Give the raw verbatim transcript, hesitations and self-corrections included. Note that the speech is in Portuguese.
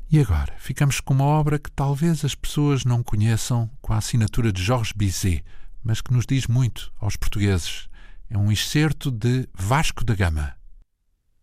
E agora, ficamos com uma obra que talvez as pessoas não conheçam, com a assinatura de Georges Bizet, mas que nos diz muito aos portugueses. É um excerto de Vasco da Gama.